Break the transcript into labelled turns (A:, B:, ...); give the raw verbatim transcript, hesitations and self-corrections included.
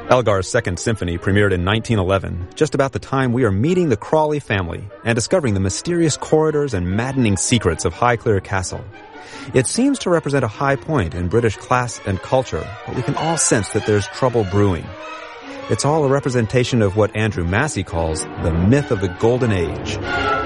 A: Elgar's Second Symphony premiered in nineteen eleven, just about the time we are meeting the Crawley family and discovering the mysterious corridors and maddening secrets of Highclere Castle. It seems to represent a high point in British class and culture, but we can all sense that there's trouble brewing. It's all a representation of what Andrew Massey calls the myth of the Golden Age.